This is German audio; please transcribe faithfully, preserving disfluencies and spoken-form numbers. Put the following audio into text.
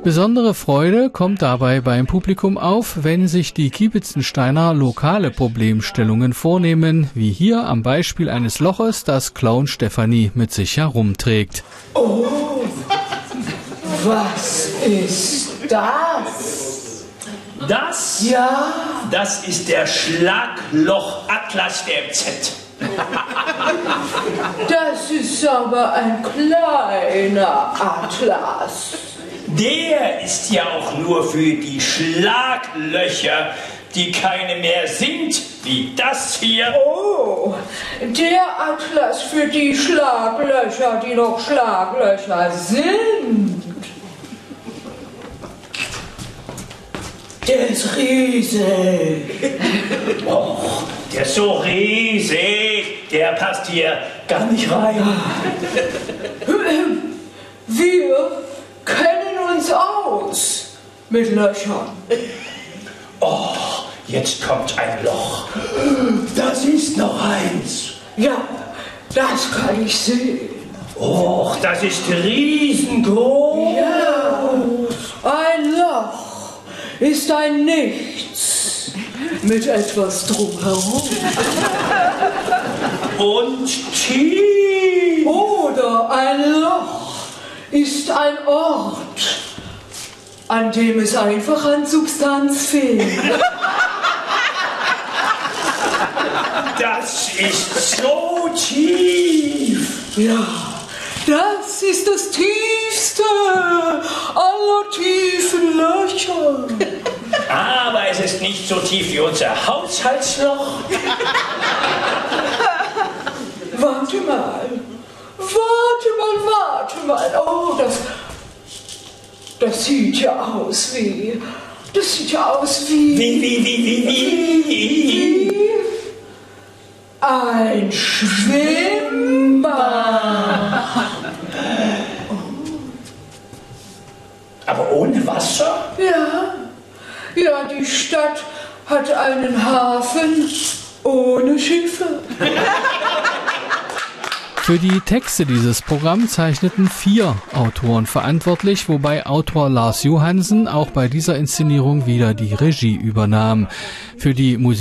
Besondere Freude kommt dabei beim Publikum auf, wenn sich die Kiebitzensteiner lokale Problemstellungen vornehmen, wie hier am Beispiel eines Loches, das Clown Stefanie mit sich herumträgt. Oh, was ist das? Das? Ja? Das ist der Schlagloch-Atlas der M Z. Das ist aber ein kleiner Atlas. Der ist ja auch nur für die Schlaglöcher, die keine mehr sind, wie das hier. Oh, der Atlas für die Schlaglöcher, die noch Schlaglöcher sind. Der ist riesig. Och, der ist so riesig, der passt hier gar nicht rein. Wir kennen uns aus mit Löchern. Oh, jetzt kommt ein Loch. Das ist noch eins. Ja, das kann ich sehen. Och, das ist riesengroß. Ja, ein Loch ist ein Nichts mit etwas drumherum. Und tief. Oder ein Loch ist ein Ort, an dem es einfach an Substanz fehlt. Das ist so tief. Ja, das ist das tiefste aller tiefen Löcher. Aber es ist nicht so tief wie unser Haushaltsloch. Warte mal, warte mal, warte mal. Oh, das, das sieht ja aus wie, das sieht ja aus wie... Wie, wie, wie, wie, wie? Wie ein Schwimmbad. Aber ohne Wasser? Ja, ja, die Stadt hat einen Hafen ohne Schiffe. Für die Texte dieses Programms zeichneten vier Autoren verantwortlich, wobei Autor Lars Johansen auch bei dieser Inszenierung wieder die Regie übernahm. Für die Musik